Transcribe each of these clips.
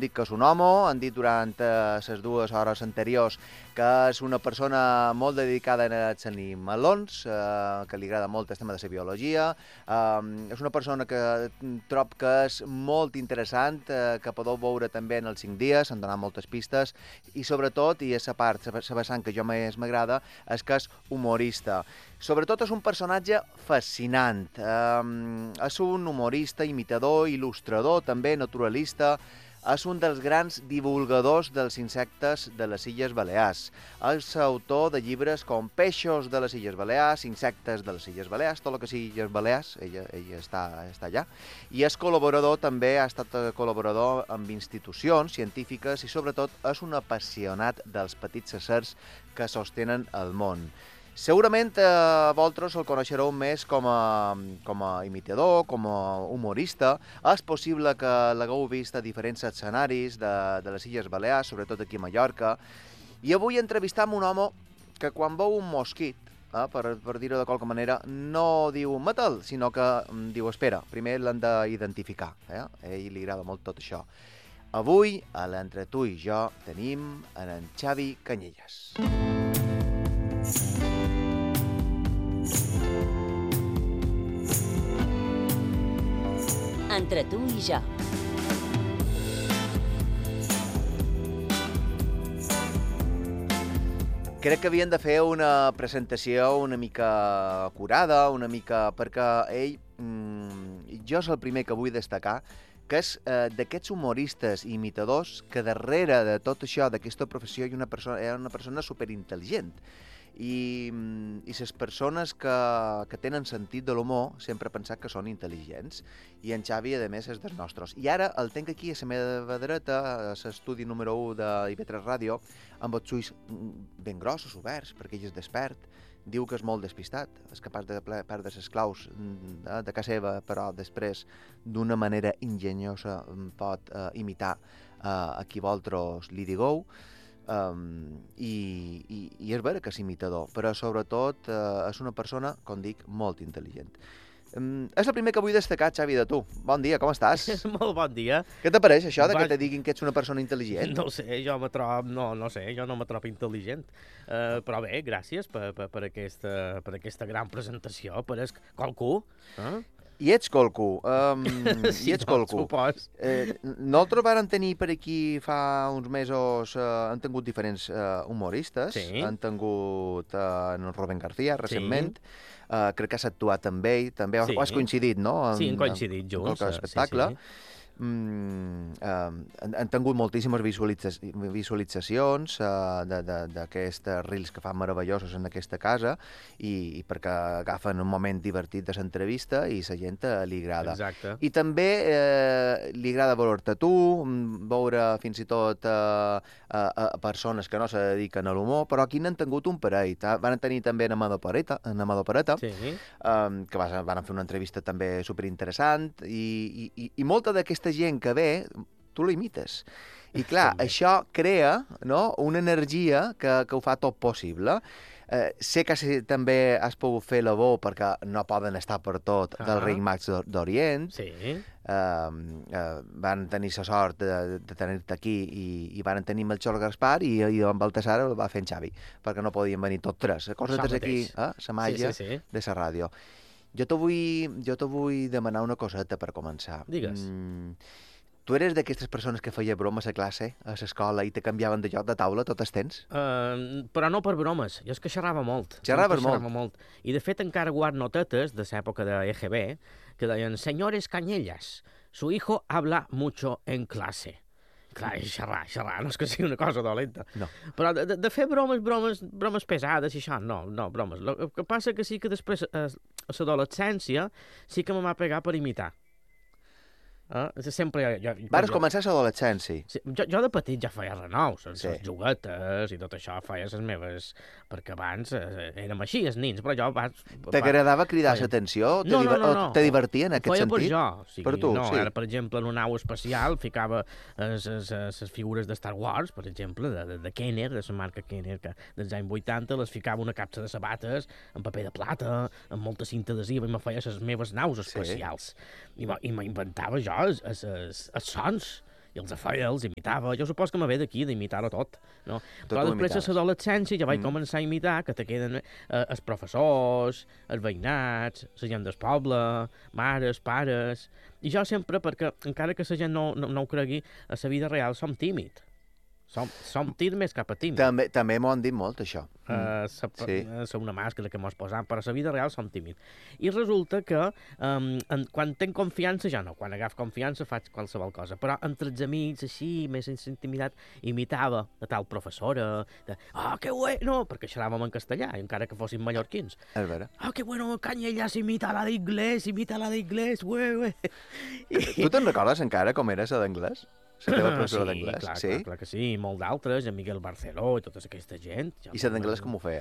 dit que és un home, han dit durant les 2 hores anteriors que és una persona molt dedicada a els animalons, que li agrada molt el tema de la biologia. És una persona que trob que és molt interessant, que podeu veure també en els 5 dies, s'han donat moltes pistes, i sobretot, i és la part, la vessant que jo més m'agrada, és que és humorista. Sobretot és un personatge fascinant. És un humorista, imitador, il·lustrador, també naturalista. És un dels grans divulgadors dels insectes de les Illes Balears. És autor de llibres com Peixos de les Illes Balears, Insectes de les Illes Balears, tot el que sigui Illes Balears, ella està allà. I és col·laborador també, ha estat col·laborador amb institucions científiques i sobretot és un apassionat dels petits éssers que sostenen el món. Segurament vosaltres el coneixereu més com a imitador, com a humorista. És possible que l'hagueu vist a diferents escenaris de les Illes Balears, sobretot aquí a Mallorca. I avui entrevistam un home que quan veu un mosquit, per dir-ho de qualque manera, no diu mata'l, sinó que diu espera, primer l'han d'identificar. A ell li agrada molt tot això. Avui, a l'Entre tu i jo, tenim en Xavi Canyelles. Entre tu i jo. Crec que havien de fer una presentació una mica acurada, una mica... perquè ell, jo és el primer que vull destacar, que és d'aquests humoristes i imitadors que darrere de tot això, d'aquesta professió, hi ha una persona superintel·ligent. I les persones que tenen sentit de l'humor sempre he pensat que són intel·ligents. I en Xavi, a més, és dels nostres. I ara el tenc aquí a la meva dreta, a l'estudi número 1 de IB3 Ràdio, amb els ulls ben grossos, oberts, perquè ell és despert. Diu que és molt despistat, és capaç de perdre les claus de casa seva, però després, d'una manera enginyosa, pot imitar a qui vosaltres li digueu. I és vera que és imitador, però sobretot és una persona, com dic, molt intel·ligent. És el primer que vull destacar, Xavi, de tu. Bon dia, com estàs? Molt bon dia. Què t'apareix això, que te diguin que ets una persona intel·ligent? No sé, jo me trobo, no sé, jo no me trobo intel·ligent. Però bé, gràcies per aquesta gran presentació, pareix qualcú. I ets qualcú. Sí, supos. Nosaltres vàrem tenir per aquí fa uns mesos, han tingut diferents humoristes. Sí. Han tingut en Rubén García, recentment. Crec que has actuat amb ell, també has coincidit, no? Sí, hem coincidit junts. En espectacle. Sí. Han tingut moltíssimes visualitzacions d'aquests reels que fan meravellosos en aquesta casa i perquè agafen un moment divertit de l'entrevista i la gent li agrada. Exacte. I també li agrada veure-te tu, veure fins i tot persones que no se dediquen a l'humor, però aquí n'han tingut un parell. Van tenir també en Amador Pereta, Sí. que van fer una entrevista també superinteressant i molta d'aquesta gent que ve, tu la imites. I clar, això crea, no, una energia que ho fa tot possible. Sé que també has pogut fer la veu perquè no poden estar per tot del Rei Mags d'Orient. Sí. Van tenir la sort de tenir-te aquí i van tenir Melchor Gaspar i en Baltasar el va fer en Xavi, perquè no podien venir tots tres. Coses aquí, la màgia de la ràdio. Jo te vull demanar una coseta per començar. Digues. Tu eres d'aquestes persones que feia bromes a classe, a l'escola, i te canviaven de lloc de taula tot el temps? Però no per bromes. Jo és que xerrava molt. Xerraves molt? I, de fet, encara guard notetes de l'època de EGB que deien, señores Canyelles, su hijo habla mucho en clase. Clar, xerrar, no és que sigui una cosa dolenta. No. Però de fer bromes pesades i això, no, bromes. El que passa que sí que després, a l'adolescència, sí que me va pegar per imitar. Sempre... Vares començar a l'adolescència. Sí, jo de petit ja feia renous, les juguetes i tot això, feia les meves... Perquè abans érem així, els nins, però jo... T'agradava cridar l'atenció? No. Te divertia en aquest sentit? Feia per jo. O sigui, per tu, sí. Ara, per exemple, en una nau espacial ficava les figures de Star Wars, per exemple, de Kenner, de la marca Kenner, que dels anys 80 les ficava una capsa de sabates en paper de plata, amb molta cinta adhesiva, i me feia les meves naus espacials. I m'inventava jo els sons. i els feia, els imitava. Jo supos que me ve d'aquí, d'imitar-ho tot, no? Tot Però ho després, a imitaves. l'adolescència, ja vaig començar a imitar, que te queden els professors, els veïnats, la gent del poble, mares, pares... I jo sempre, perquè encara que la gent no ho cregui, a la vida real som tímid. Som tímids més cap a tímid. També m'ho han dit molt, això. Sí. Una màscara que mos posam, però a la vida real som tímids. I resulta que quan tenc confiança, ja no, quan agafo confiança faig qualsevol cosa, però entre els amics, així, més sense intimitat, imitava de tal professora, que bueno, perquè xerràvem en castellà, encara que fossin mallorquins. És vera. Que bueno, Canyelles, imita la d'inglès, ué. Tu te'n recordes encara com eres a d'anglès? La teva professora d'anglès? Clar que sí, molt d'altres, en Miguel Barceló i tota aquesta gent. I la d'anglès com ho feia?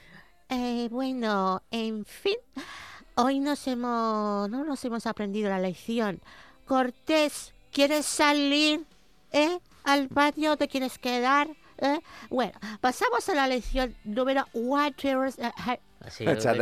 Bueno, en fin, hoy no nos hemos aprendido la lección. Cortés, ¿quieres salir? ¿Al patio te quieres quedar? Bueno, pasamos a la lección número 4. Sí,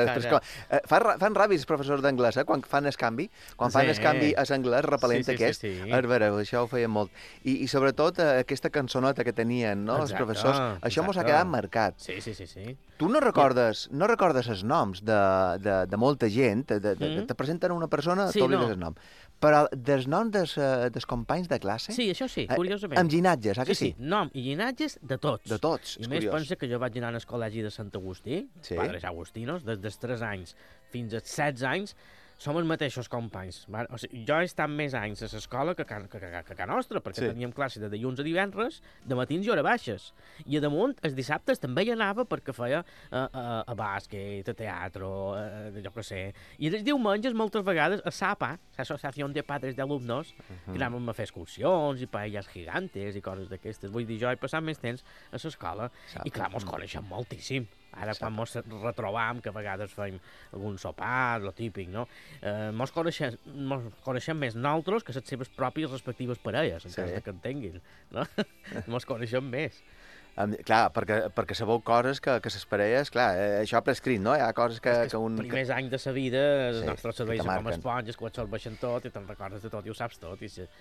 fan ràbia els professors d'anglès, quan fan el canvi. Quan fan el canvi a l'anglès repel·lent aquest. És vera, això ho feien molt. I sobretot aquesta cançoneta que tenien, no? Els professors. Això mos ha quedat marcat. Sí. Tu no recordes els noms de molta gent, te presenten una persona, t'oblides el nom. Però dels noms dels companys de classe... Sí, això sí, curiosament. Amb llinatges, que sí? Nom i llinatges de tots. De tots, I més pensa que jo vaig anar al col·legi de Sant Agustí, Padres Agustinos, des dels 3 anys fins als 16 anys, som els mateixos companys. O sigui, jo he estat més anys a l'escola que a nostra, perquè teníem classe de dilluns a divendres, de matins i hores baixes. I a damunt, els dissabtes també hi anava perquè feia a bàsquet, a teatre, jo què sé. I els diumenges, moltes vegades, a SAPA, l'Associació de Padres d'Alumnos, que anàvem a fer excursions i paelles gigantes i coses d'aquestes. Vull dir, jo he passat més temps a l'escola i, clar, mos coneixem moltíssim. Ara, quan ens retrobam, que a vegades fem algun sopar, lo típic, no? Mos coneixem més nosaltres que les seves pròpies respectives parelles, en cas que en tinguin, no? Mos coneixem més. Clar, perquè sabeu coses que les parelles, clar, això prescrit, no? Hi ha coses que un... Els primers anys de sa vida, els nostres serveis com esponges, que ho absorbeixen tot i te'n recordes de tot i ho saps tot.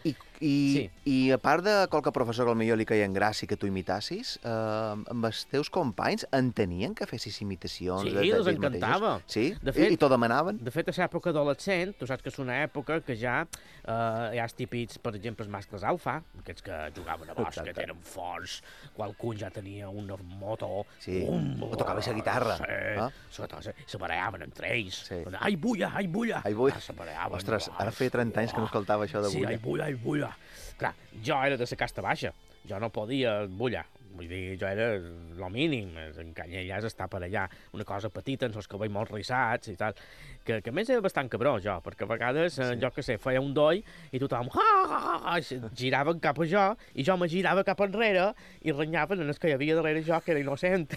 I a part de qualque professor que potser li queia en gràcia que tu imitassis, amb els teus companys entenien que fessis imitacions? Sí, els encantava. Sí? I t'ho demanaven? De fet, a l'època adolescent, tu saps que és una època que ja hi ha els típics, per exemple, els mascles alfa, aquests que jugaven a bàsquet, eren forts, qualcun ja tenia una moto, o tocava la guitarra. Se barallaven entre ells. Ai, bulla! Se barallaven. Ostres, ara feia 30 anys que no escoltava això de bulla. Sí, ai, bulla. Clar, jo era de la casta baixa, jo no podia bullar. Vull dir, jo era el mínim, en Canyelles està per allà, una cosa petita, amb els cabells molt rissats i tal, que a més era bastant cabró, jo, perquè a vegades, jo què sé, feia un doi i tothom giraven cap a jo i jo me girava cap enrere i renyaven en el que hi havia darrere jo, que era innocent.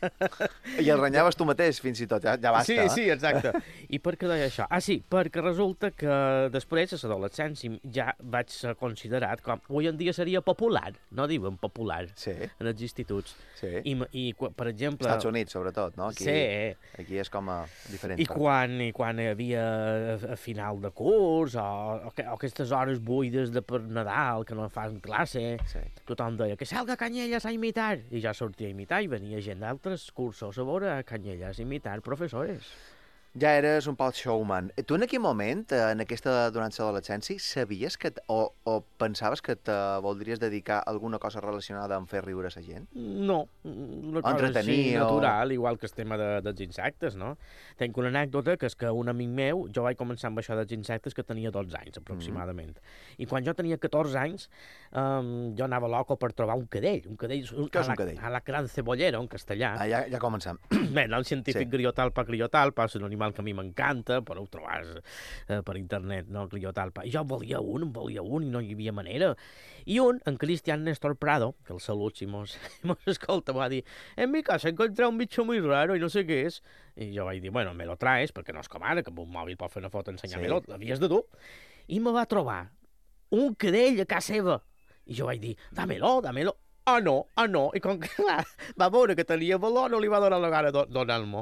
I el renyaves tu mateix, fins i tot, ja basta. Sí, exacte. I per què deia això? Perquè resulta que després, a l'adolescència, ja vaig ser considerat com... Avui en dia seria popular, no diuen popular, en els instituts. I per exemple... Estats Units, sobretot, no? Aquí és com diferent. I quan hi havia a final de curs, o aquestes hores buides de per Nadal, que no fan classe, tothom deia que salga Canyelles a imitar. I ja sortia a imitar i venia gent d'altres cursos a veure Canyelles imitar professores. Ja eres un poc showman. Tu en aquell moment, durant l'adolescència, sabies o pensaves que te voldries dedicar a alguna cosa relacionada amb fer riure a la gent? No, una cosa així natural, igual que el tema dels insectes, no? Tenc una anècdota, que és que un amic meu, jo vaig començar amb això dels insectes que tenia 12 anys, aproximadament. I quan jo tenia 14 anys, jo anava loco per trobar un cadell. Què és un cadell? A la gran cebollera, en castellà. Ja comencem. Bé, no el científic Griotalpa, és un animal que a mi m'encanta, però ho trobàs per internet, no? Griotalpa. I jo en volia un i no hi havia manera. I en Cristian Néstor Prado, que el salut si mos escolta, va dir, en mi casa encontré un bicho muy raro i no sé què és. I jo vaig dir, bueno, me lo traes, perquè no és com ara, que amb un mòbil pot fer una foto, ensenyar-me-lo, l'havies de dur. I me va trobar un cadell a casa seva. I jo vaig dir, dámelo. Ah, no. I com que va veure que tenia valor, no li va donar la gana donar-m'ho.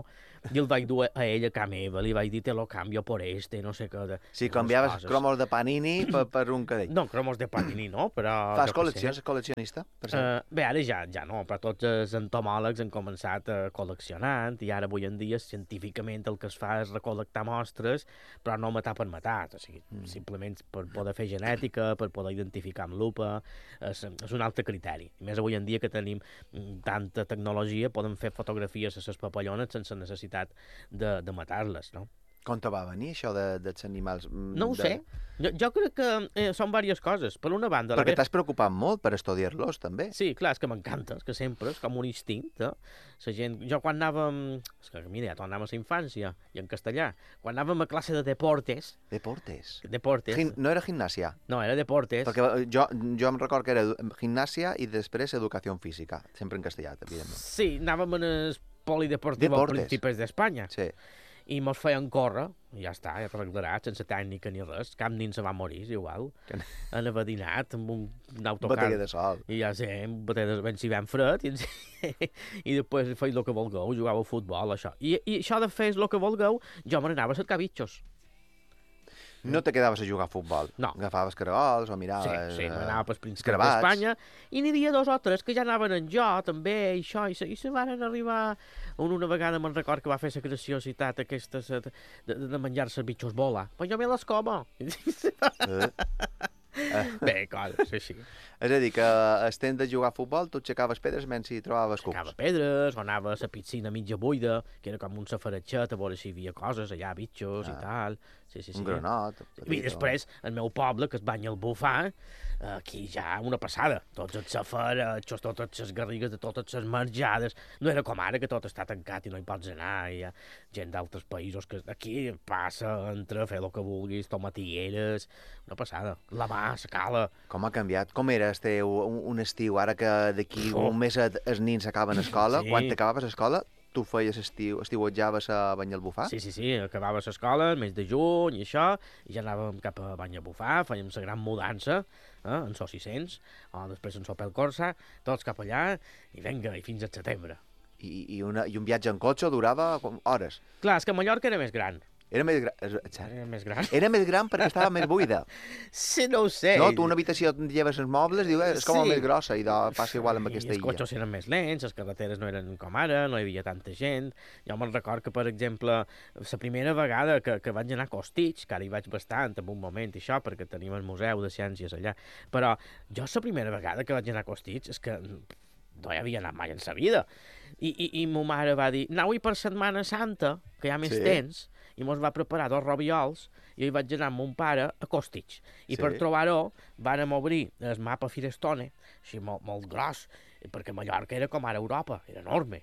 I el vaig dur a ella a casa meva, li vaig dir, te lo cambio por este, no sé què. Si canviaves cromos de Panini per un cadell. No, cromos de Panini no, però... Fas col·leccions, col·leccionista? Bé, ara ja no, però tots els entomòlegs han començat col·leccionant i ara avui en dia científicament el que es fa és recol·lectar mostres, però no matar per matar, o sigui, simplement per poder fer genètica, per poder identificar amb lupa, és un altre criteri. I més avui en dia que tenim tanta tecnologia, podem fer fotografies a les papallones sense necessitat de matar-les, no? Com te va venir això dels animals? No ho sé. Jo crec que són diverses coses. Per una banda... Perquè t'has preocupat molt per estudiar-los, també. Sí, clar, és que m'encanta, és que sempre, és com un instint. La gent... Jo quan anàvem... És que, mira, ja tornàvem a la infància, i en castellà. Quan anàvem a classe de deportes... Deportes? Deportes. No era gimnàsia? No, era deportes. Perquè jo em record que era gimnàsia i després educació física, sempre en castellà, evidentment. Sí, anàvem en el polideportiu Príncipes d'Espanya. Sí. I mos feien córrer, i ja està, ja arreglarat, sense tècnica ni res. Cap nin se va morir, és igual. Han avadinat amb un autocar. Batalla de sol. I ja sé, batalla de si ben fred, i després feia el que vulgueu, jugava a futbol, això. I això de fer el que vulgueu, jo me n'anava a cercar bitxos. No te quedaves a jugar a futbol? No. Agafaves caragols o miraves... Sí, m'anava pels Príncipes d'Espanya, i n'hi havia 2 o 3 que ja anaven en jo, també, i això, i se van arribar... Una vegada me'n record que va fer la graciositat aquesta de menjar-se bitxos bola. Però jo me les como. Bé, coses així. És a dir, que estent de jugar a futbol, tu aixecaves pedres mentre hi trobaves cucs. Aixecava pedres, o anava a la piscina mitja buida, que era com un safaratxet, a veure si hi havia coses allà, bitxos i tal. Sí. Un granot. I després, el meu poble, que es banya al bufar, aquí ja una passada. Tots els safaratxos, totes les garrigues de totes les marjades. No era com ara, que tot està tancat i no hi pots anar. Hi ha gent d'altres països que aquí passa, entra, fer el que vulguis, tomatigueres... Una passada. La mà, la cala. Com ha canviat? Com era un estiu, ara que d'aquí un mes els nins acaben escola? Sí. Quan t'acabaves escola, tu feies estiuetjaves a Banyalbufar? Sí, acabava l'escola, el mes de juny i això, i ja anàvem cap a Banyalbufar, fèiem la gran mudança, en so 600, o després en so pel Corsa, tots cap allà, i vinga, i fins al setembre. I un viatge en cotxe durava hores? Clar, és que Mallorca era més gran. Era més gran. Era més gran. Era més gran perquè estava més buida. Sí, no ho sé. No, tu una habitació on lleves els mobles, diu, és com més grossa, i passa igual amb aquesta illa. I els cotxes eren més lents, les carreteres no eren com ara, no hi havia tanta gent. Jo me'n record que, per exemple, la primera vegada que vaig anar a Costitx, que ara hi vaig bastant en un moment, i això, perquè tenim el Museu de Ciències allà, però jo la primera vegada que vaig anar a Costitx és que no hi havia anat mai en sa vida. I ma mare va dir, anau-hi per Setmana Santa, que hi ha més temps, i mos va preparar 2 roviols, i jo hi vaig anar amb mon pare a Costitx. I per trobar-ho, vàrem obrir el mapa Firestone, així molt gros, perquè Mallorca era com ara Europa, era enorme.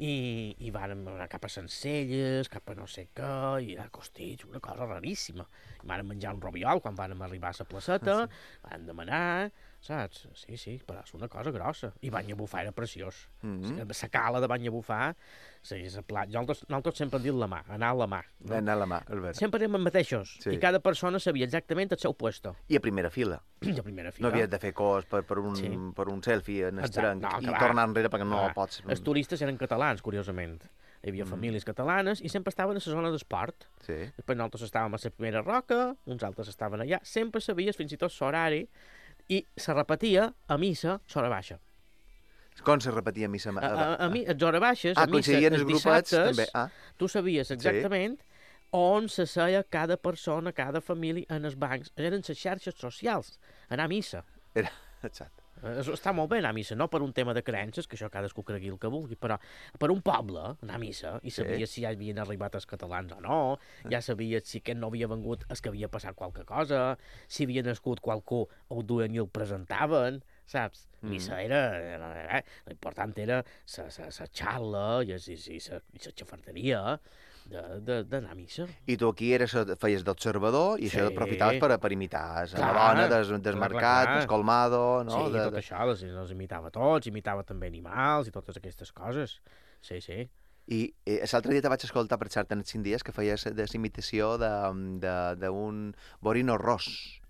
I vàrem anar cap a Sencelles, cap a no sé què, i a Costitx, una cosa raríssima. I vàrem menjar un roviol quan vàrem arribar a la placeta, vàrem demanar, saps? Sí, però és una cosa grossa. I Banyabufar era preciós. La cala de Banyabufar, nosaltres sempre hem dit la mà, anar a la mà. Anar a la mà, és veritat. Sempre érem els mateixos, i cada persona sabia exactament el seu puesto. I a primera fila. I a primera fila. No havies de fer cos per un selfie en estrenc i tornar enrere perquè no pots... Els turistes eren catalans, curiosament. Hi havia famílies catalanes i sempre estaven a la zona d'esport. Després nosaltres estàvem a la primera roca, uns altres estaven allà. Sempre sabies fins i tot l'horari i se repetia a missa l'hora baixa. Com se repetia a missa? A hora baixes, a missa, els dissabtes, tu sabies exactament on se seia cada persona, cada família en els bancs. Eren les xarxes socials, anar a missa. Exacte. Està molt bé anar a missa, no per un tema de creences, que això cadascú cregui el que vulgui, però per un poble anar a missa, i sabies si ja havien arribat els catalans o no, ja sabies si aquest no havia vengut és que havia passat qualque cosa, si havia nascut qualcú, ho duen i el presentaven, saps? Missa era... L'important era la xarla i la xafarderia d'anar a missa. I tu aquí feies d'observador i això aprofitaves per imitar la dona del mercat, el colmado... Sí, tot això, els imitava tots, imitava també animals i totes aquestes coses. Sí. I l'altre dia te vaig escoltar, per cert, en els 5 dies, que feies la imitació d'un borino ros.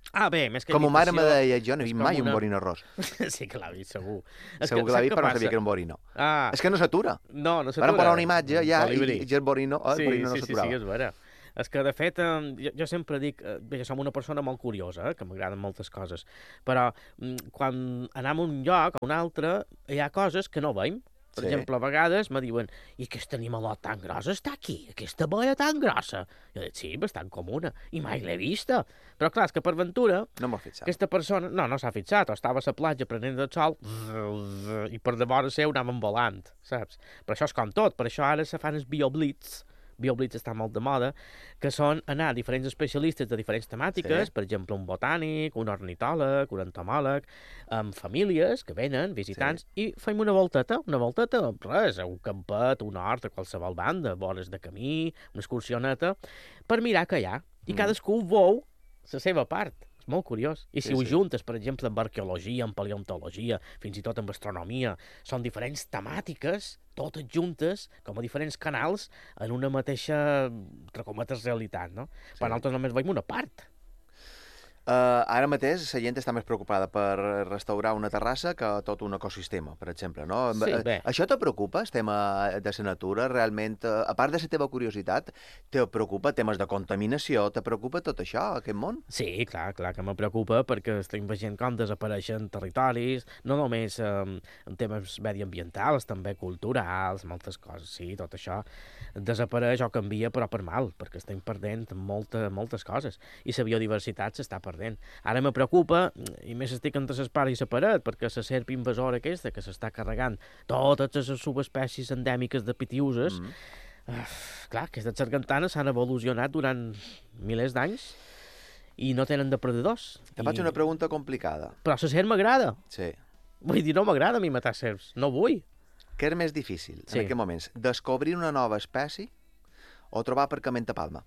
Bé, més que Com ma mare me imitació, deia, jo no he és vist com mai un una- borino ros. Sí que l'ha vist, segur. Segur que l'ha vist, però no sabia que era un borino. És És que no s'atura. No s'atura. Van posar una imatge ja Colibrí. i el borino no Sí, s'aturava. és vera. És que, de fet, jo sempre dic, bé, som una persona molt curiosa, que m'agraden moltes coses, però quan anem a un lloc o a un altre, hi ha coses que no veiem. Per exemple, a vegades me diuen, i aquest animalot tan gros està aquí, aquesta boia tan grossa. Jo dic, sí, bastant comuna, i mai l'he vista. Però clar, és que per ventura, No m'ho he fixat. aquesta persona, no s'ha fixat, o estava a la platja prenent el sol, i per davora seu anàvem volant, saps? Però això és com tot, per això ara se fan els bioblitz està molt de moda, que són anar a diferents especialistes de diferents temàtiques, per exemple, un botànic, un ornitòleg, un entomòleg, amb famílies que venen, visitants, i fem una volteta, res, un campet, un hort, a qualsevol banda, vores de camí, una excursioneta, per mirar què hi ha. I cadascú veu la seva part. És molt curiós. I si ho juntes, per exemple, amb arqueologia, amb paleontologia, fins i tot amb astronomia, són diferents temàtiques, totes juntes, com a diferents canals, en una mateixa, entre cometes, realitat, no? Però nosaltres només veiem una part. Ara mateix la gent està més preocupada per restaurar una terrassa que tot un ecosistema, per exemple, no? Sí, bé. Això te preocupa, el tema de la natura? Realment, a part de la teva curiositat, te preocupa temes de contaminació? Te preocupa tot això, aquest món? Sí, clar que me preocupa perquè estem veient com desapareixen territoris, no només en temes mediambientals, també culturals, moltes coses, sí, tot això desapareix o canvia, però per mal, perquè estem perdent moltes coses, i la biodiversitat s'està perdent. Ara me preocupa, i més estic entre l'espara i la paret, perquè la serp invasora aquesta, que s'està carregant totes les subespècies endèmiques de pitiuses, clar, aquestes sargantanes s'han evolucionat durant milers d'anys i no tenen depredadors. Te faig una pregunta complicada. Però la serp m'agrada. Sí. Vull dir, no m'agrada a mi matar serps. No vull. Què és més difícil, Sí. en aquests moments? Descobrir una nova espècie o trobar aparcament a Palma?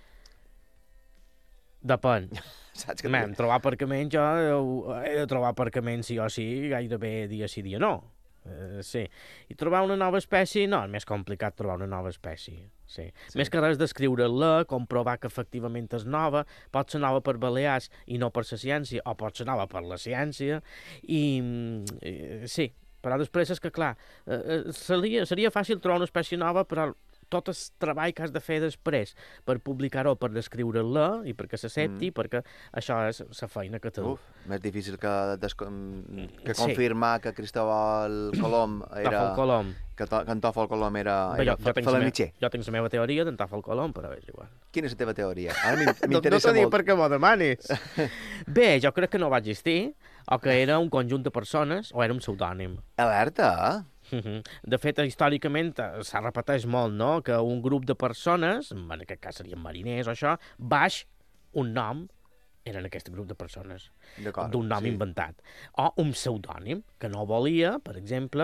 Depèn. Saps que Trobar aparcament, jo he de trobar aparcament sí o sí, gairebé dia sí, dia no. Sí. I trobar una nova espècie, no, és més complicat trobar una nova espècie. Sí. Més que res descriure-la, comprovar que efectivament és nova, pot ser nova per Balears i no per la ciència, o pot ser nova per la ciència, i sí. Però després és que, clar, seria fàcil trobar una espècie nova, però tot el treball que has de fer després per publicar-ho, per descriure-la i perquè s'accepti, perquè això és la feina que té. Més difícil que confirmar que Cristóbal Colom era... Colom. Que en Tòfol Colom era Jo falamitxer. tinc la meva teoria d'en Tòfol Colom, però és igual. Quina és la teva teoria? Ara No m'interessa t'ho dic molt. perquè m'ho demanis. Bé, jo crec que no va existir, o que era un conjunt de persones, o era un pseudònim. Alerta! De fet, històricament s'ha repeteix molt, no?, que un grup de persones, en aquest cas serien mariners o això, baix un nom, eren aquest grup de persones, D'acord, d'un nom sí. inventat. O un pseudònim, que no volia, per exemple,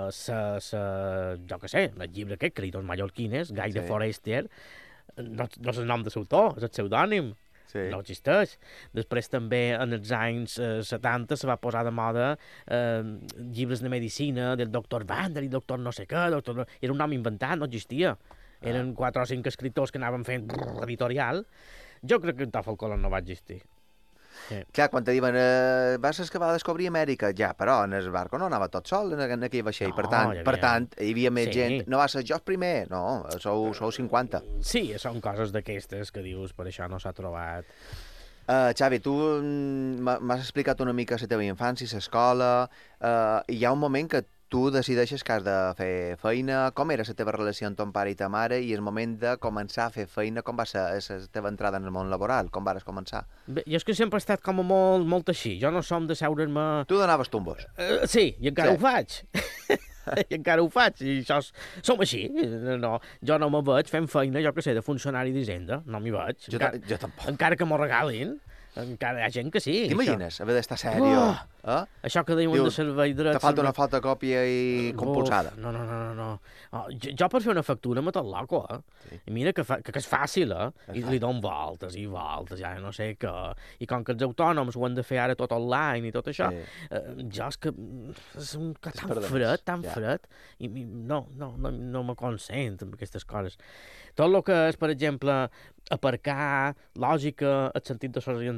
jo què sé, el llibre aquest, Creïdors mallorquines, Guy de Sí. Forestier, no és el nom de l'autor, és el pseudònim. Sí. No existeix. Després també en els anys 70 se va posar de moda llibres de medicina del doctor Vander i doctor no sé què, era un nom inventat, no existia. Eren 4 o 5 escriptors que anaven fent editorial. Jo crec que en Tòfol Colom no va existir. Clar, quan te diuen vas excavar a descobrir Amèrica, ja, però en el barco no anava tot sol en aquell vaixell, No, per hi havia- tant, hi havia més Sí. gent. No va ser jo el primer, no, sou 50. Sí, són coses d'aquestes que dius, per això no s'ha trobat. Xavi, tu m'has explicat una mica la teva infància, l'escola, hi ha un moment que tu decideixes que has de fer feina. Com era la teva relació amb ton pare i ta mare i el moment de començar a fer feina, com va ser la teva entrada en el món laboral? Com vas començar? Bé, jo és que sempre he estat com a molt així. Jo no som de seure'm... Tu donaves tumbos. Sí, i encara Sí. ho faig. I encara ho faig, i això som així. No, jo no me veig fent feina, jo que sé, de funcionari d'Hisenda, no m'hi veig. Jo tampoc. Encara que m'ho regalin, encara hi ha gent que sí. T'imagines haver d'estar sèrio? Això que diuen de servei dret... Te falta una fotocòpia i compulsada. No. Jo per fer una factura m'he tot loco, Sí. I mira que és fàcil, I li dono voltes i voltes, ja no sé què. I com que els autònoms ho han de fer ara tot online i tot això, jo és que és un que tan fred, i no me consent amb aquestes coses. Tot el que és, per exemple, aparcar, lògica, el sentit de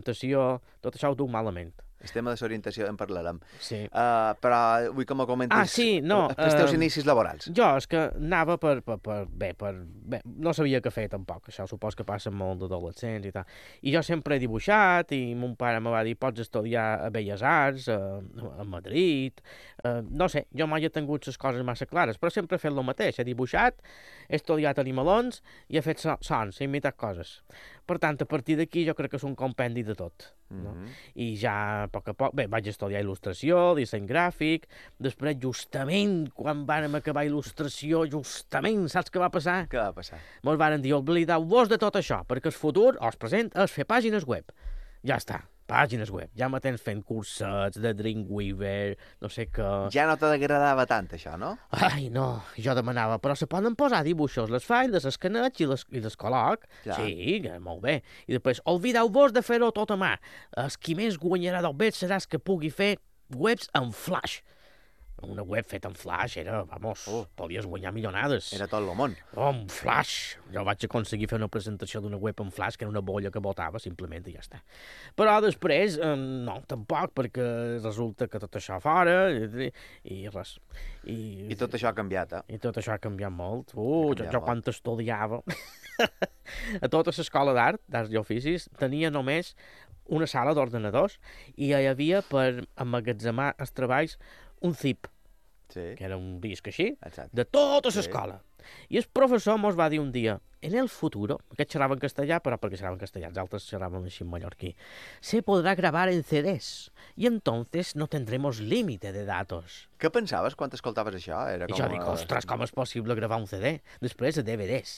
desorientació, tot això ho duc malament. El tema de l'orientació en parlarem. Sí. Però vull que me comentis els teus inicis laborals. Jo és que anava bé, no sabia què fer tampoc, això supos que passa molt d'adolescents i tal. I jo sempre he dibuixat i mon pare me va dir pots estudiar a Belles Arts, a Madrid, no sé, jo mai he tingut les coses massa clares, però sempre he fet el mateix, he dibuixat, he estudiat animalons i he fet sons, he imitat coses. Per tant, a partir d'aquí jo crec que és un compendi de tot. No? I ja a poc a poc, vaig estudiar il·lustració, disseny gràfic, després justament quan vàrem acabar il·lustració, saps què va passar? Què va passar? Mos varen dir, oblideu-vos de tot això, perquè el futur, o el present, és fer pàgines web. Ja està, pàgines web. Ja me tens fent cursets de Dreamweaver, no sé què... Ja no t'agradava tant, això, no? Ai, no, jo demanava, però se poden posar dibuixos, les faig, les escaneig i les col·loc. Clar. Sí, molt bé. I després, oblideu-vos de fer-ho tot a mà. El qui més guanyarà del bet serà el que pugui fer webs en Flash. Una web feta en Flash era, podies guanyar milionades. Era tot el món. En Flash. Jo vaig aconseguir fer una presentació d'una web en Flash, que era una bolla que botava, simplement, i ja està. Però després, no, tampoc, perquè resulta que tot això fora, i res. I tot això ha canviat, I tot això ha canviat molt. Jo quan estudiava a tota l'escola d'arts i oficis, tenia només una sala d'ordenadors i hi havia per emmagatzemar els treballs un zip, que era un disc així, de tota l'escola. I el professor mos va dir un dia, en el futuro, aquest xerrava en castellà, però perquè xerrava en castellà, els altres xerraven així en mallorquí, se podrá grabar en CDs, y entonces no tendremos límite de datos. Què pensaves quan escoltaves això? I jo dic, ostres, com és possible gravar un CD? Després DVDs,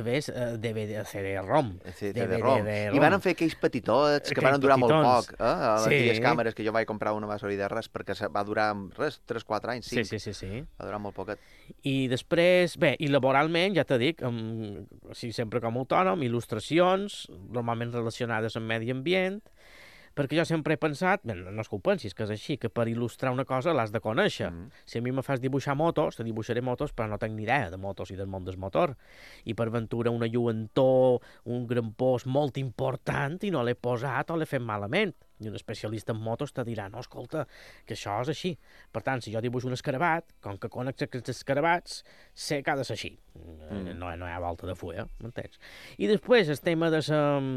DVD, CD-ROM. CD-ROM. I van fer aquells petitots que van durar molt poc. Aquelles càmeres que jo vaig comprar una va servir de res perquè va durar res, 3-4 anys, 5. Sí. Va durar molt poquet. I després, bé, i laboralment, ja t'he dit, sempre com a autònom, il·lustracions, normalment relacionades amb medi ambient, perquè jo sempre he pensat, no és que ho pensis, que és així, que per il·lustrar una cosa l'has de conèixer. Si a mi me fas dibuixar motos, te dibuixaré motos, però no tinc ni idea de motos i del món del motor. I per ventura una lluentor, un grampós molt important, i no l'he posat o l'he fet malament. I un especialista en motos te dirà, no, escolta, que això és així. Per tant, si jo dibuixo un escarabat, com que conec aquests escarabats, sé que ha de ser així. No hi ha volta de fulla, m'entens? I després, el tema de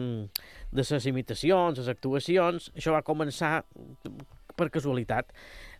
les imitacions, les actuacions, això va començar per casualitat.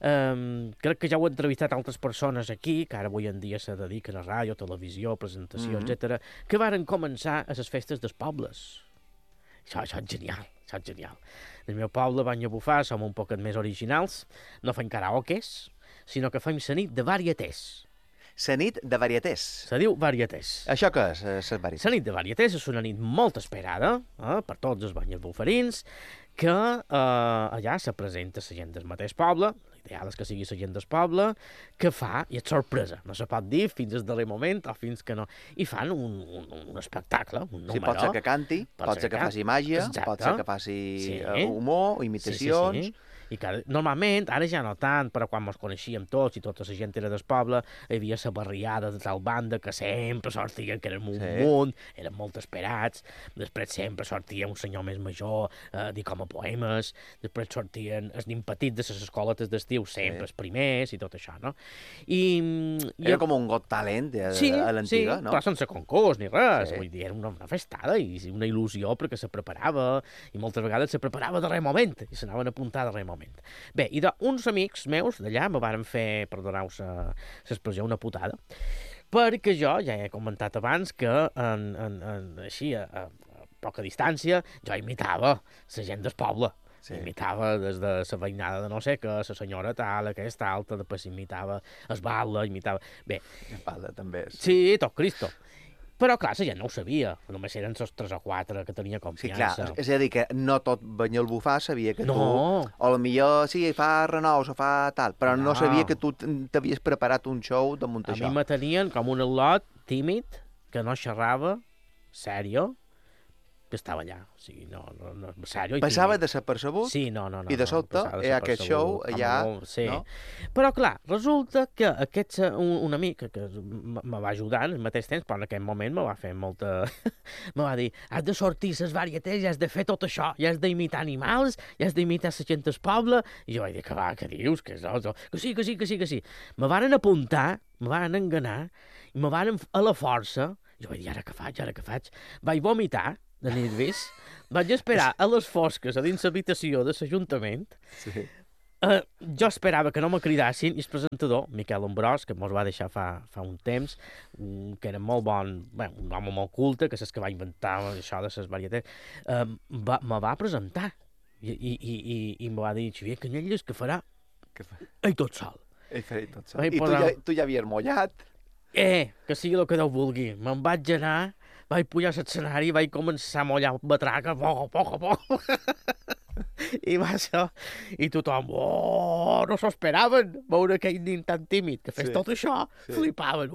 Crec que ja ho he entrevistat altres persones aquí, que ara avui en dia se dediquen a ràdio, televisió, presentació, etc., que varen començar a les festes dels pobles. Això és genial, això és genial. En el meu poble, Banyabufar, som un poquet més originals, no fem karaokes, sinó que fem la nit de varietés. La nit de varietés. Se diu varietés. Això què és, les varietés? La nit de varietés és una nit molt esperada per tots els banyabufarins, que allà se presenta la gent del mateix poble, l'ideal és que sigui la gent del poble, que fa, i és sorpresa, no se pot dir fins al darrer moment o fins que no, i fan un espectacle, un número. Sí, pot ser que canti, pot ser que faci màgia, pot ser que faci humor, imitacions... Sí. I normalment, ara ja no tant, però quan ens coneixíem tots i tota la gent era del poble, hi havia la barriada de tal banda que sempre sortia, que érem un munt, eren molt esperats, després sempre sortia un senyor més major a dir com a poemes, després sortien els nins petits de les escoletes d'estiu, sempre els primers i tot això, no? Era com un Got Talent a l'antiga, no? Però sense concurs ni res, vull dir, era una festada i una il·lusió perquè se preparava, i moltes vegades se preparava darrer moment, i s'anaven a apuntar darrer moment. Bé, i uns amics meus d'allà me varen fer, perdoneu l'expressió, una putada, perquè jo ja he comentat abans que així, a poca distància, jo imitava la gent del poble. Imitava des de la veïnada de no sé què, la senyora tal, aquesta alta, després imitava es Batlle, imitava... Bé. Es Batlle també és. Sí, tot Cristo. Però, clar, la gent no ho sabia. Només eren els 3 o 4 que tenia confiança. Sí, clar. És a dir, que no tot Banyalbufar sabia que tu... O potser sí, fa renous o fa tal, però no sabia que tu t'havies preparat un show damunt això. A mi me tenien com un al·lot tímid, que no xerrava, sèrio, que estava allà. O sigui, no, sèrio. Passava desapercebut? Sí, no. I de sobte, aquest show allà... Sí. No? Però, clar, resulta que un amic que me va ajudar al mateix temps, però en aquell moment me va fer molta... me va dir, has de sortir a les varietés, ja has de fer tot això, ja has d'imitar animals, ja has d'imitar la gent del poble... I jo vaig dir, que va, què dius? Que sí. Me varen apuntar, me varen enganar, i me varen a la força... Jo vaig dir, ara què faig? Vaig vomitar, de nervis, vaig esperar a les fosques a dins l'habitació de l'Ajuntament. Sí. Jo esperava que no me cridassin i el presentador, Miquel Ambrós, que mos va deixar fa un temps, que era molt bon, un home molt culte, que és que va inventar això de les varietats, me va presentar i me va dir, Xavier Canyelles, que farà ell tot sol. Ell farà tot sol. I tu ja havies mollat? Que sigui el que Déu vulgui. Me'n vaig anar, vaig pujar a l'escenari i vaig començar a mollar batraca, a poc. I va ser... I tothom, no s'ho esperaven, veure aquell nin tan tímid que fes tot això, flipaven,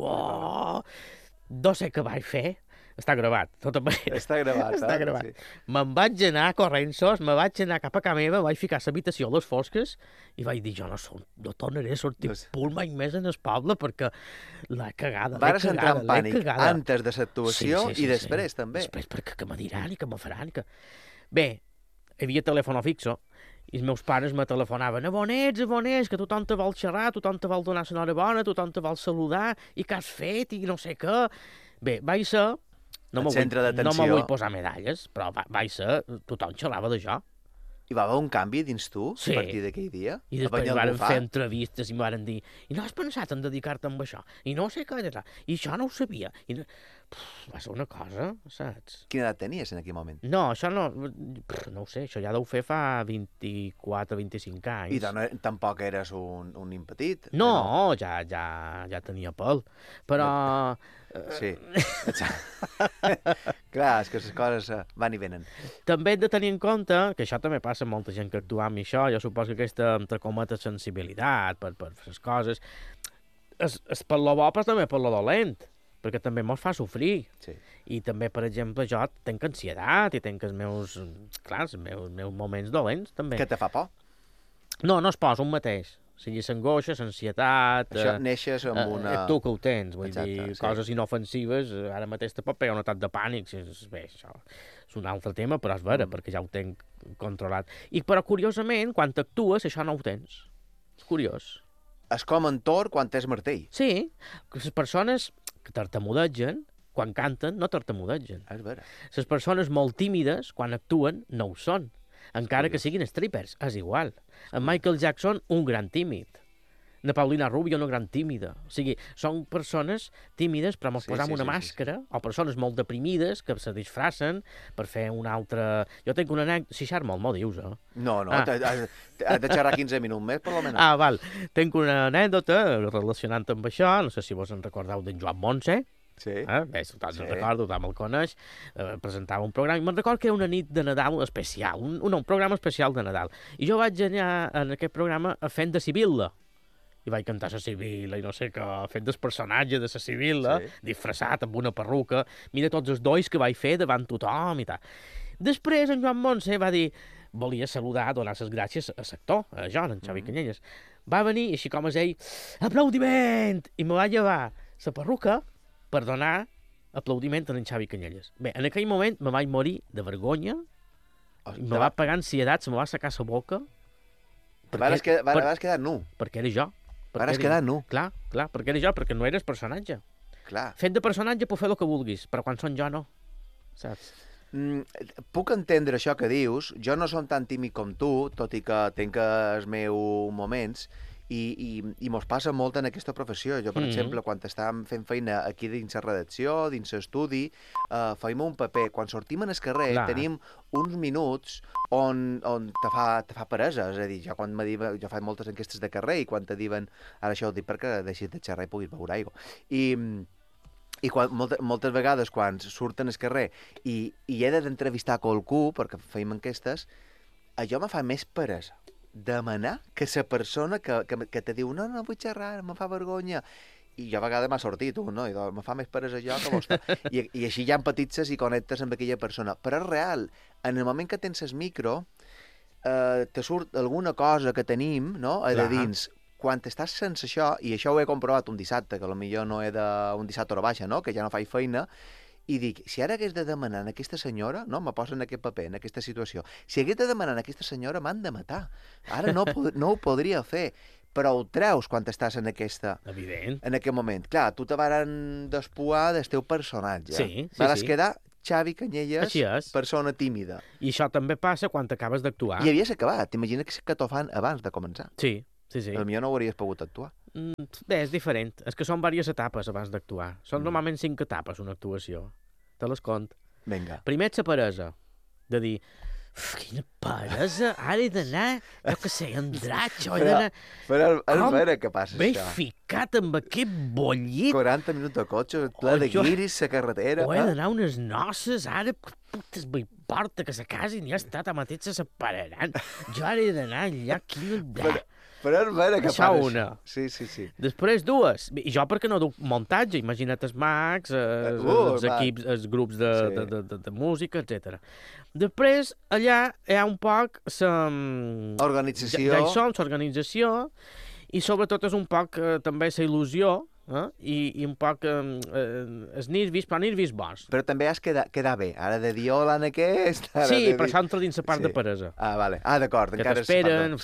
No sé què vaig fer, està gravat, tot amb... Està gravat, Està gravat. Sí. Me'n vaig anar corrent-sos, me vaig anar cap a casa meva, vaig ficar l'habitació a les fosques i vaig dir, jo no tornaré a sortir punt mai més en el poble perquè l'he cagada, Vares entrar en pànic antes de l'actuació i després també. Després perquè què me diran i què me faran i que... Bé, hi havia telèfon fixo i els meus pares me telefonaven, abonets, que tothom te vol xerrar, tothom te vol donar l'enhorabona, tothom te vol saludar i què has fet i no sé què. Bé, vaig ser... No me vull posar medalles, però vaig ser... Tothom xerrava d'això. Hi va haver un canvi dins tu a partir d'aquell dia? I després varen fer entrevistes i em varen dir i no has pensat en dedicar-te amb això? I no sé què, i això no ho sabia. Va ser una cosa, saps? Quina edat tenies en aquell moment? No, això no ho sé, això ja deu fer fa 24 o 25 anys. I tampoc eres un impetit? No, ja tenia pèl, però... Sí. Clar, és que les coses van i venen. També hem de tenir en compte, que això també passa amb molta gent que actua amb això, jo suposo que aquesta, entre cometes, sensibilitat per les coses, és per lo bo, però també per lo dolent, perquè també mos fa sofrir. Sí. I també, per exemple, jo tenc ansietat i tenc els meus moments dolents, també. Que te fa por? No es posa un mateix. O sigui, l'angoixa, l'ansietat... Això neixes amb una... Tu que ho tens, vull dir, coses inofensives, ara mateix te pot pegar un atac de pànic, bé, això és un altre tema, però és vera, perquè ja ho tenc controlat. Però, curiosament, quan actues, això no ho tens. És curiós. És com en Thor quan és martell. Sí, les persones que tartamudegen, quan canten, no tartamudegen. És vera. Les persones molt tímides, quan actuen, no ho són. Encara que siguin strippers, és igual. En Michael Jackson, un gran tímid. Na Paulina Rubio, una gran tímida. O sigui, són persones tímides, però mos posam una màscara, o persones molt deprimides que se disfracen per fer una altra... Jo tinc una anècdota... Si xerra molt, dius, eh? No, has de xerrar 15 minuts més, per almenys. Val. Tinc una anècdota relacionant amb això, no sé si vos en recordeu d'en Joan Montse. Sí. Bé, tothom se'n recorda, tothom el coneix, presentava un programa, i me'n recordo que era una nit de Nadal especial, un programa especial de Nadal, i jo vaig anar en aquest programa fent de Sibilla, i vaig cantar la Sibilla, i no sé què, fent del personatge de la Sibilla, disfressat amb una perruca, mira tots els dolls que vaig fer davant tothom i tal. Després en Joan Montse va dir, volia saludar, donar les gràcies a l'actor, a jo, en Xavi Canyelles. Va venir, i així com és ell, aplaudiment! I me va llevar la perruca per donar aplaudiment a en Xavi Canyelles. Bé, en aquell moment me vaig morir de vergonya, me va pegar ansietat, se me va assecar la boca. Vas quedar nu. Perquè era jo. Vas quedar nu. Clar, perquè era jo, perquè no eres personatge. Clar. Fent de personatge puc fer el que vulguis, però quan són jo no. Saps? Puc entendre això que dius. Jo no som tan tímid com tu, tot i que tenc els meus moments, i mos passa molt en aquesta professió. Jo, per exemple, quan estàvem fent feina aquí dins la redacció, dins l'estudi, feim un paper. Quan sortim en el carrer tenim uns minuts on te fa peresa. És a dir, jo faig moltes enquestes de carrer i quan te diuen, ara això ho dic perquè deixis de xerrar i puguis beure aigua. I moltes vegades quan surten al carrer i he d'entrevistar qualcú, perquè feim enquestes, allò me fa més peresa demanar que la persona que te diu no vull xerrar, me fa vergonya, i jo a vegades m'ha sortit un, no? I me fa més peres allò que vostè. I així ja empatitzes i connectes amb aquella persona. Però és real, en el moment que tens el micro, te surt alguna cosa que tenim, no?, de dins. Quan estàs sense això, i això ho he comprovat un dissabte, que potser no he un dissabte a hora baixa, no?, que ja no faig feina, i dic, si ara hagués de demanar a aquesta senyora, no, me posa en aquest paper, en aquesta situació, si hagués de demanar a aquesta senyora, m'han de matar. Ara no ho podria fer. Però ho treus quan estàs en aquesta... Evident. En aquest moment. Clar, tu te varen despuar del teu personatge. Sí. Vas quedar Xavi Canyelles, persona tímida. I això també passa quan acabes d'actuar. I havies acabat. T'imagines que t'ho fan abans de començar. Sí. Potser no ho hauries pogut actuar. Bé, és diferent. És que són diverses etapes abans d'actuar. Són normalment 5 etapes una actuació. Te les cont. Vinga. Primer, la peresa. De dir... Quina peresa, ara he d'anar, jo que sé, Andratxo, he d'anar... Però a veure què passa, això. M'he ficat amb aquest bollit. 40 minuts de cotxe, ple de guiris, la carretera... O he d'anar a unes noces, ara, putes, m'importa que se casin, ja està, a mateix se separaran. Jo ara he d'anar allà, Però a veure què passa. Això una. Sí. Després dues. I jo perquè no duc muntatge, imagina't els mags, els equips, els grups de música, etc. Després, allà hi ha un poc organització. Ja hi som, l'organització, i sobretot és un poc també la il·lusió, i un poc els nervis, però nervis bons. Però també has quedar bé. Ara de dir hola en aquest... Sí, però això entra dins la part de peresa. Vale. D'acord. Que t'esperen,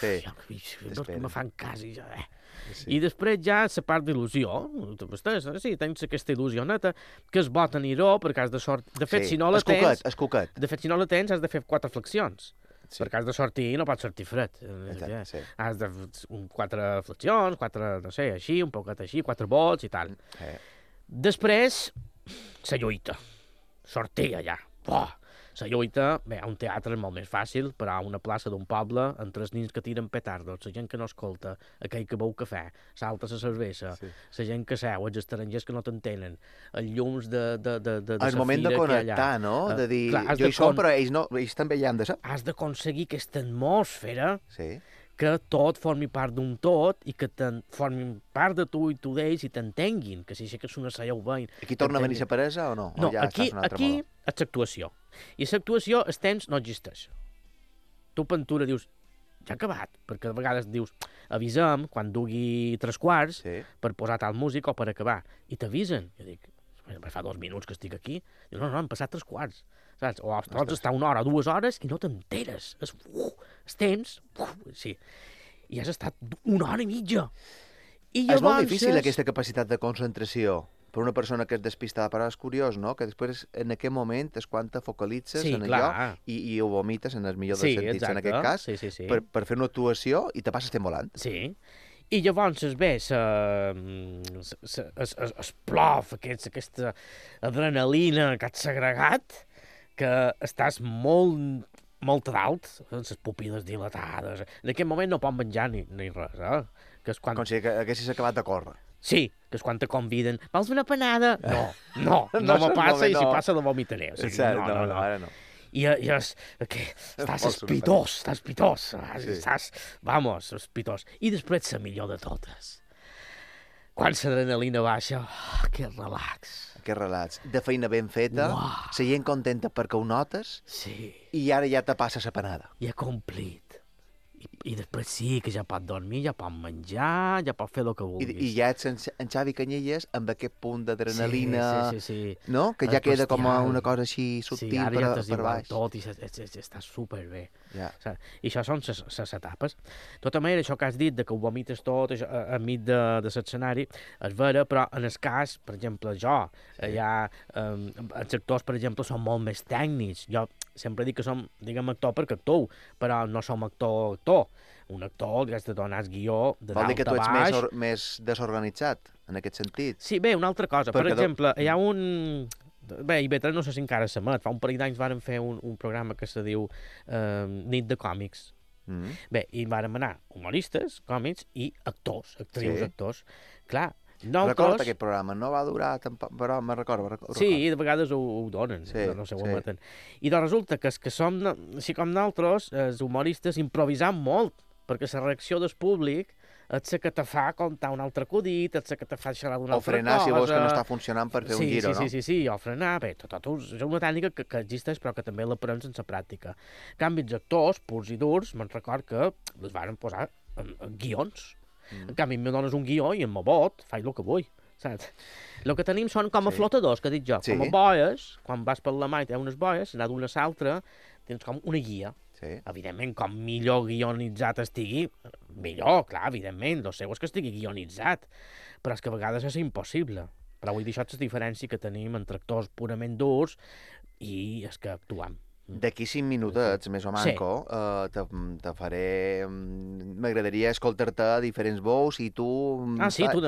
me fan cas i ja... I després ja la part d'il·lusió. Sí, tens aquesta il·lusió neta, que és bo tenir-ho perquè has de sortir... De fet, si no la tens... És cuquet. De fet, si no la tens, has de fer 4 flexions. Perquè has de sortir i no pots sortir fred. Has de 4 flexions, 4, no sé, així, un poquet així, 4 volts i tal. Després, la lluita. Sortir allà. La lluita, bé, a un teatre és molt més fàcil, però a una plaça d'un poble, entre els nins que tiren petardos, la gent que no escolta, aquell que beu cafè, salta la cervesa, la gent que seu, els estrangers que no t'entenen, els llums de la fira. El moment de connectar, no? De dir, jo hi som, però ells també hi han de ser. Has d'aconseguir aquesta atmosfera que tot formi part d'un tot i que formin part de tu i tu d'ells i t'entenguin, que si que és una salla ho veïn. Aquí torna a venir la peresa o no? No, aquí és l'actuació. I l'actuació, el temps no existeix. Tu pintura dius, ja ha acabat, perquè a vegades dius, avisem quan dugui 3/4 per posar tal música o per acabar. I t'avisen. Jo dic, fa 2 minuts que estic aquí. Diu, no, han passat 3/4. Saps? O pots estar 1 hora o 2 hores i no t'enteres. El temps, sí. I has estat 1 hora i mitja. És molt difícil aquesta capacitat de concentració per una persona que és despistada, però és curiós, no?, que després en aquest moment és quan te focalitzes en allò i ho vomites en el millor dels sentits, en aquest cas, per fer una actuació i te passes volant. Sí. I llavors es ve es plof, aquesta adrenalina que has segregat, que estàs molt dalt, amb les pupil·les dilatades. En aquest moment no pot menjar ni res, Que és quan... Com si haguessis acabat de córrer. Sí, que és quan te conviden. Vols una panada? No me passa i si passa la vomitaré. No, ara no. I estàs espitós, estàs, vamos, espitós. I després la millor de totes. Quan l'adrenalina baixa, que relax. Que relax. De feina ben feta, la gent contenta perquè ho notes, i ara ja te passa la panada. Ja complit. I després sí, que ja pot dormir, ja pot menjar, ja pot fer el que vulguis. I ja ets en Xavi Canyelles amb aquest punt d'adrenalina, no? Que ja queda com una cosa així subtil per baix. Tot i està superbé. I això són les etapes. De tota manera, això que has dit, que ho vomites tot enmig de l'escenari, és vera, però en el cas, per exemple, els actors, per exemple, són molt més tècnics. Jo sempre dic que som, diguem, actor perquè actor, però no som actor. Un actor li has de donar el guió de dalt a baix. Vol dir que tu ets més desorganitzat, en aquest sentit? Sí, bé, una altra cosa. Per exemple, hi ha un... Bé, IB3 no sé si encara s'emet. Fa un parell d'anys vàrem fer un programa que se diu Nit de Còmics. Bé, i vàrem anar humoristes, còmics i actors, actors. Clar, recordo aquest programa, no va durar tampoc, però me'n recordo. Sí, de vegades ho donen, no sé, ho emeten. I doncs resulta que som, així com nosaltres, els humoristes, improvisam molt, perquè la reacció del públic ets la que te fa contar un altre acudit, ets la que te fa xerrar d'una O altra frenar cosa... si veus que no està funcionant per fer un giro, no? Sí, o frenar, bé, tot és una tècnica que existeix però que també l'aprens sense pràctica. En canvi, els actors, purs i durs, me'n record que les varen posar en guions. En canvi, em dones un guió i em bot, faig el que vull, saps? El que tenim són com a flotadors, que dic jo, com a boies, quan vas per la mà i tens unes boies, anar d'una a l'altra, tens com una guia. Sí. Evidentment, com millor guionitzat estigui, millor, clar, evidentment, el seu és que estigui guionitzat, però és que a vegades és impossible. Però vull dir, això és la diferència que tenim entre actors purament durs i els que actuem. D'aquí 5 minutets, més o manco, te faré... M'agradaria escoltar-te a diferents veus i tu... Ah, sí, tu